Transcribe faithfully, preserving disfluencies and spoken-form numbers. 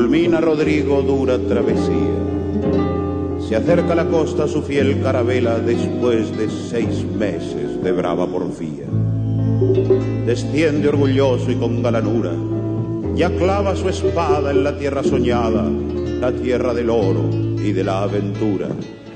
culmina Rodrigo dura travesía. Se acerca a la costa su fiel carabela después de seis meses de brava porfía. Desciende orgulloso y con galanura, ya clava su espada en la tierra soñada, la tierra del oro y de la aventura.